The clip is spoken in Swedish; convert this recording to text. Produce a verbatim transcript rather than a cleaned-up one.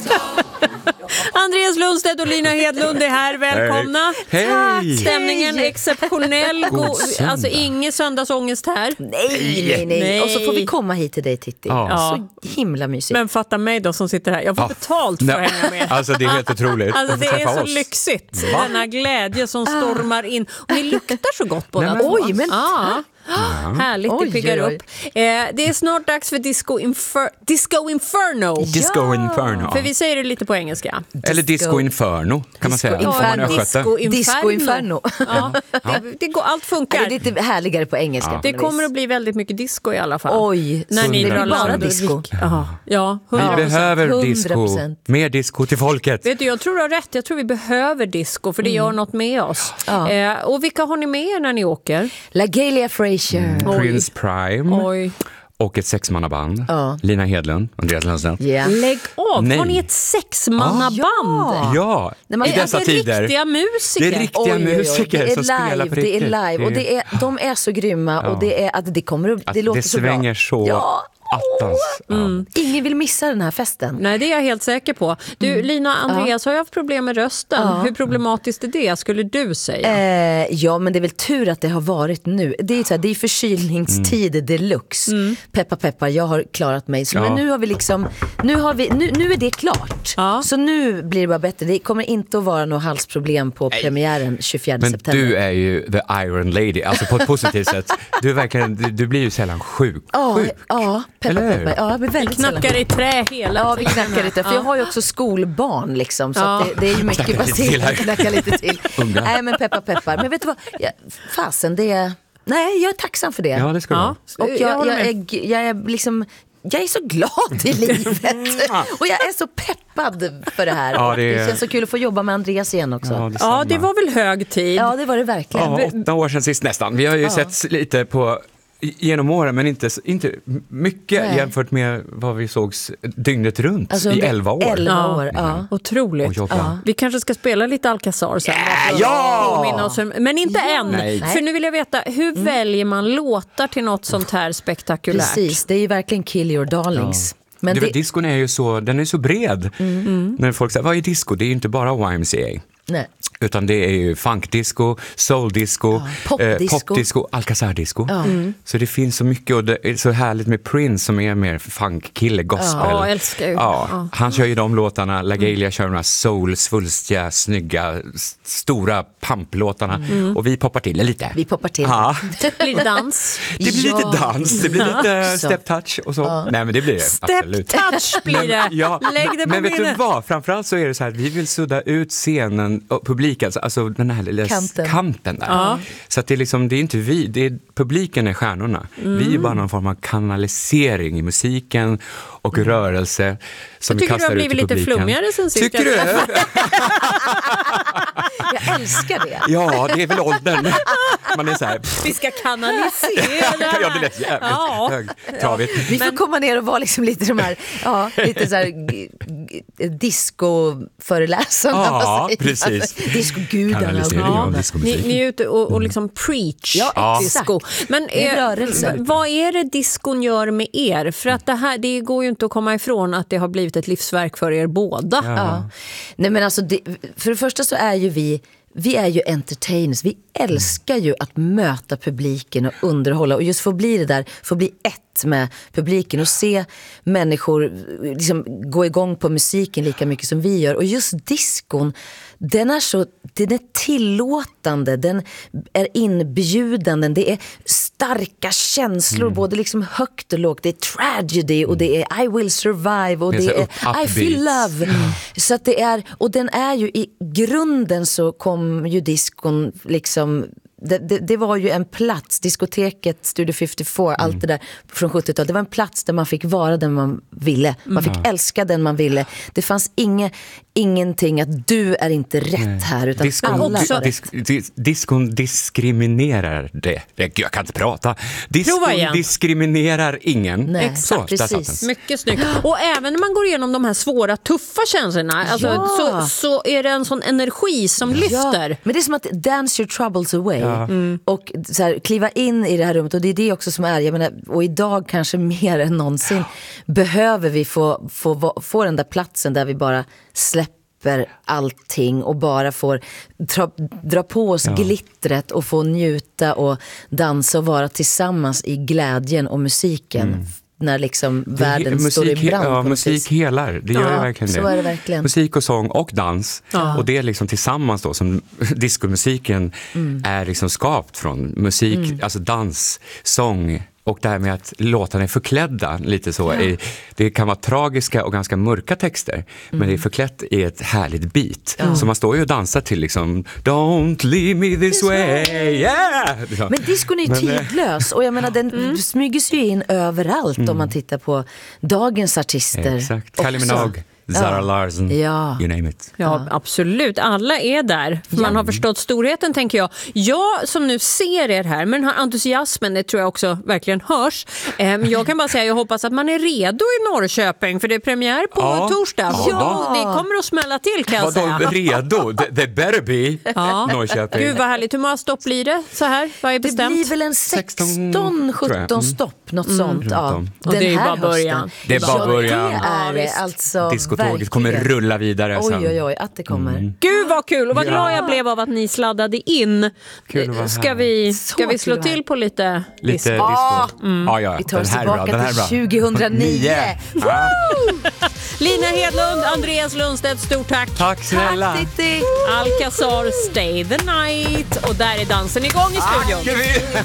Andreas Lundstedt och Lina Hedlund är här, välkomna. Hej. Hej. Stämningen är exceptionell. God, alltså ingen söndagsångest här. Nej, nej, nej, nej. Och så får vi komma hit till dig, Titti. Ja. Så himla mysigt. Men fatta mig då som sitter här. Jag får ja. betalt för att hänga med. Alltså det är helt otroligt. Alltså det är så oss. lyxigt. Va? Denna glädje som stormar in. Och ni luktar så gott båda. Oj, men... Ja. Ja. Härligt, det piggar upp. Eh, det är snart dags för Disco, Infer- Disco Inferno. Disco Inferno. För vi säger det lite på engelska. Eller Disco Inferno kan man säga. Inferno. Disco Inferno. Disco Inferno. Ja, det, det går, allt funkar. Det är lite härligare på engelska. Ja. Det kommer att bli väldigt mycket disco i alla fall. Oj, när ni drar bara disco. Ja, ja, vi behöver disco. hundra procent. Mer disco till folket. Vet du, jag tror du har rätt. Jag tror vi behöver disco för det mm. gör något med oss. Ja. Eh, och vilka har ni med er när ni åker? LaGalia Frazier. Mm. Prince Prime. Oj. Och ett sexmannaband. Ja. Lina Hedlund, Andreas Lundstedt. Yeah. Lägg av, Nej. har ni ett sexmannaband? Ja, ja. Nej, i dessa det är tider. Riktiga musiker. Det är riktiga Oj, oj, oj. musiker det är som live, spelar på det är riktigt. live och det är, de är så grymma Ja. och det är att det kommer upp, det Att låter det så bra. svänger så Ja. attans. Ja. Mm. Ingen vill missa den här festen. Nej, det är jag helt säker på. Du, mm. Lina, Andreas har ju haft problem med rösten. Ja. Hur problematiskt är det, skulle du säga? Eh, ja, men det är väl tur att det har varit nu. Det är, så här, det är förkylningstid mm. deluxe. Mm. Peppa, peppa, jag har klarat mig. Så, ja. Men nu har vi liksom, nu, har vi, nu, nu är det klart. Ja. Så nu blir det bara bättre. Det kommer inte att vara något halsproblem på Nej. premiären tjugofjärde Men september. du är ju the Iron Lady, alltså på ett positivt sätt. Du, är verkligen, du, du blir ju sällan sjuk. Ja, sjuk. ja peppa, peppa. Ja, jag blir väldigt vi knackar sällan. i trä hela Ja, vi knackar lite. För ja. jag har ju också skolbarn liksom. Så Ja. att det, det är ju mycket Knacka lite till här. baserat. Knacka lite till. Unga. Nej, men peppa, peppar. Men vet du vad? Jag, fasen, det är... Nej, jag är tacksam för det. Ja, det ska Ja. du. Och Jag jag, håller jag, är, jag är liksom... Jag är så glad i livet. Och jag är så peppad för det här. Ja, det är- det känns så kul att få jobba med Andreas igen också. Ja, Ja, detsamma. Ja, det var väl hög tid. det var det verkligen. Ja, åtta år sedan sist nästan. Vi har ju sett lite på genom åren, men inte, inte mycket Nej. jämfört med vad vi sågs dygnet runt Alltså, i under elva år. elva Ja. år, ja. Otroligt. Och jobba. Ja. Vi kanske ska spela lite Alcazar sen. Yeah, bara för att ja! påminna oss om- Men inte än. Nej. För nu vill jag veta, hur väljer man låtar till något sånt här spektakulärt? Precis, det är ju verkligen kill your darlings. Men det, det, Discon är ju så, den är så bred. Mm. När folk säger, vad är disco? Det är ju inte bara Y M C A. nej. Utan det är ju funkdisco, soul-disco, Ja, popdisco. eh, popdisco, Alcazar-disco. Ja. Mm. Så det finns så mycket, och det är så härligt med Prince som är mer funkkille, gospel. Ja, älskar ju. Ja, Ja. han kör ju de låtarna, LaGalia kör de här soul, svulstiga, snygga, s- stora pamplåtarna. Mm. Och vi poppar till det lite. Vi poppar till. Ja. Blir det dans? Det blir Ja. lite dans, det blir lite Så. step touch och så. Nej, men det blir det, Step absolut. touch blir det. Ja, Lägg det på men vet du minnet. vad? Framförallt så är det så här, vi vill sudda ut scenen och publiken, alltså den här lilla Kanten. kanten där. Ja. Så att det är liksom, det är inte vi, det är, publiken är stjärnorna. Vi är bara någon form av kanalisering i musiken och rörelse som Jag vi tycker du kastar har ut i blivit lite publiken. flummigare sen sist. Tycker du? Jag älskar det. Ja, det är väl åldern. Man är så här, pff, Vi ska kanalisera. ja, det lät jävligt Ja. högtravigt. Vi får komma ner och vara liksom lite de här, ja, lite så här g- g- disco-föreläsarna. Ja, vad säger man? precis. Discogudarna. Kanalisering Ja. av Ni, discomusik. ni är ute och, och liksom preach Ja, disco. exakt. Men Det är eh, rörelse. v- vad är det diskon gör med er? För att det här, det går ju inte att komma ifrån att det har blivit ett livsverk för er båda. Ja. Nej, men alltså det, för det första så är ju vi Vi är ju entertainers. Vi älskar ju att möta publiken och underhålla. Och just få bli det där, få bli ett med publiken och se människor liksom gå igång på musiken lika mycket som vi gör. Och just diskon, den är så, den är tillåtande, den är inbjudande, det är starka känslor, mm. både liksom högt och lågt. Det är tragedy och det är I will survive och det, det är, är I feel love. Mm. Så att det är, och den är ju i grunden så kom ju diskon liksom. Det, det, det var ju en plats, diskoteket, Studio femtiofyra, mm. allt det där från sjuttiotalet. Det var en plats där man fick vara den man ville. Man fick mm. älska den man ville. Det fanns inge, ingenting att du är inte rätt Nej. här. Utan diskon, alla di, var dis, dis, diskon diskriminerar det. det. Jag kan inte prata. Diskon diskriminerar ingen. Nej, så, precis. Mycket snyggt. Och även när man går igenom de här svåra, tuffa känslorna alltså, ja. så, så är det en sån energi som lyfter. Ja. Men det är som att dance your troubles away. Ja. Ja. Mm. Och så här, kliva in i det här rummet. Och det är det också som är, jag menar, och idag kanske mer än någonsin ja. behöver vi få, få, få den där platsen där vi bara släpper allting och bara får dra, dra på oss ja. glittret och få njuta och dansa och vara tillsammans i glädjen och musiken. Mm. När liksom det, världen musik, står i brand. Ja, musik helar. Det gör ja, det verkligen så det. Är det verkligen. Musik och sång och dans. Ja. Och det är liksom tillsammans då som diskomusiken mm. är liksom skapt från musik, mm. alltså dans, sång. Och det här med att låtarna är förklädda lite så. Ja. Det kan vara tragiska och ganska mörka texter. Mm. Men det är förklätt i ett härligt beat. Ja. Så man står ju och dansar till liksom Don't leave me this, this way. way. Yeah! Men diskon är ju tidlös. Och jag menar den mm. smyger sig in överallt mm. om man tittar på dagens artister. Exakt. Kylie Minogue. Zara ja. Larsson, ja. you name it. Ja, absolut. Alla är där. För man har förstått storheten, tänker jag. Jag som nu ser er här, men den här entusiasmen, det tror jag också verkligen hörs. Jag kan bara säga, jag hoppas att man är redo i Norrköping, för det är premiär på ja. torsdag. Ja, ja, det kommer att smälla till, kan jag säga. Vadå redo? Det better be ja. Norrköping. Gud vad härligt. Hur många stopp blir det så här? Vad är bestämt? Det blir väl en sexton sjutton stopp, något mm. sånt. Ja. Och det är bara början. Det är bara början. Ja, det är alltså tåget kommer rulla vidare oj, sen. oj, oj, att det kommer. Mm. Gud vad kul, och vad ja. glad jag blev av att ni sladdade in. Ska vi, ska vi slå till på lite Lite disco? Ah, mm. ah, ja. Vi tar oss tillbaka till tjugohundranio. Lina Hedlund, Andreas Lundstedt, stort tack. Tack snälla. Tack, Titti. Alcazar, Stay the Night. Och där är dansen igång i studion. Ah,